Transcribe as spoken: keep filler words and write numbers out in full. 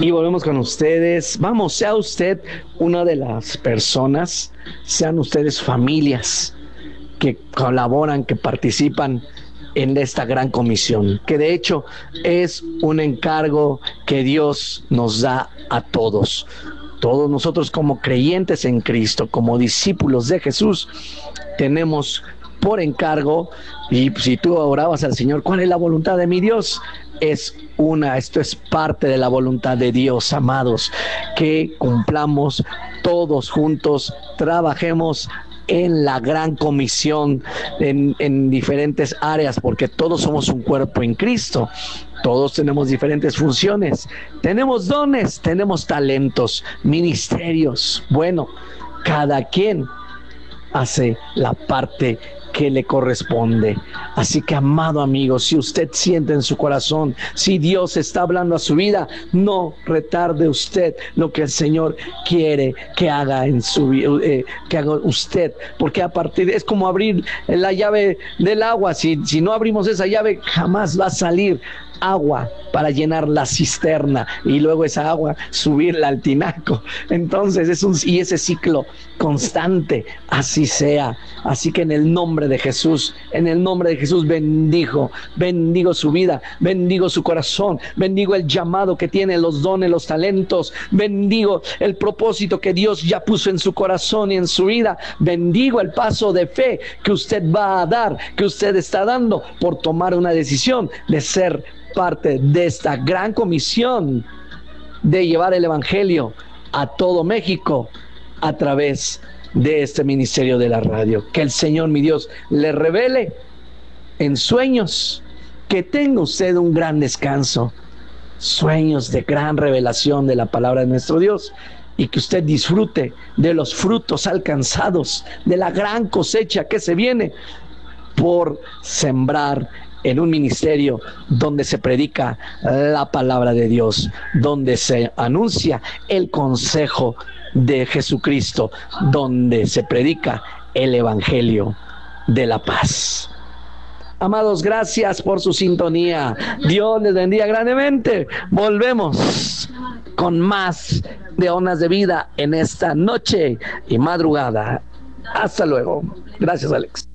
Y volvemos con ustedes. Vamos, sea usted una de las personas, sean ustedes familias que colaboran, que participan en esta gran comisión, que de hecho es un encargo que Dios nos da a todos. Todos nosotros como creyentes en Cristo, como discípulos de Jesús, tenemos por encargo, y si tú orabas al Señor, ¿cuál es la voluntad de mi Dios? Es una, esto es parte de la voluntad de Dios, amados, que cumplamos todos juntos, trabajemos en la gran comisión, en, en diferentes áreas, porque todos somos un cuerpo en Cristo. Todos tenemos diferentes funciones, tenemos dones, tenemos talentos, ministerios. Bueno, cada quien hace la parte que le corresponde. Así que, amado amigo, si usted siente en su corazón, si Dios está hablando a su vida, no retarde usted lo que el Señor quiere que haga en su eh, que haga usted, porque a partir de, es como abrir la llave del agua. Si, si no abrimos esa llave, jamás va a salir agua para llenar la cisterna y luego esa agua subirla al tinaco. Entonces es un, y ese ciclo constante, así sea. Así que en el nombre de Jesús, en el nombre de Jesús bendigo, bendigo su vida, bendigo su corazón, bendigo el llamado que tiene, los dones, los talentos, bendigo el propósito que Dios ya puso en su corazón y en su vida, bendigo el paso de fe que usted va a dar, que usted está dando por tomar una decisión de ser parte de esta gran comisión de llevar el evangelio a todo México a través de este ministerio de la radio. Que el Señor, mi Dios, le revele en sueños, que tenga usted un gran descanso, sueños de gran revelación de la palabra de nuestro Dios, y que usted disfrute de los frutos alcanzados, de la gran cosecha que se viene por sembrar en un ministerio donde se predica la palabra de Dios, donde se anuncia el consejo de Jesucristo, donde se predica el evangelio de la paz. Amados, gracias por su sintonía. Dios les bendiga grandemente. Volvemos con más de Ondas de Vida en esta noche y madrugada. Hasta luego. Gracias, Alex.